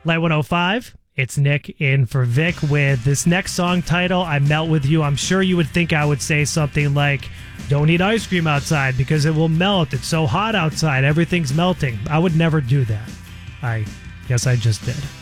Light 105, it's Nick in for Vic with this next song title, I Melt With You. I'm sure you would think I would say something like, don't eat ice cream outside because it will melt. It's so hot outside. Everything's melting. I would never do that. I guess I just did.